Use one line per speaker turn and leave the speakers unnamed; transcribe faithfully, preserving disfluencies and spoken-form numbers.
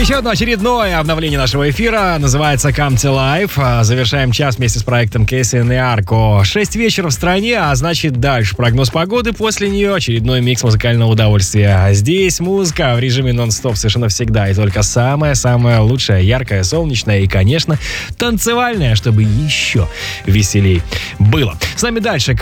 Еще одно очередное обновление нашего эфира. Называется Come to Life. Завершаем час вместе с проектом Кейсин и Арко. Шесть вечера в стране, а значит дальше прогноз погоды. После нее очередной микс музыкального удовольствия. Здесь музыка в режиме нон-стоп совершенно всегда. И только самое-самое лучшее, яркое, солнечное и, конечно, танцевальное, чтобы еще веселей было. С нами дальше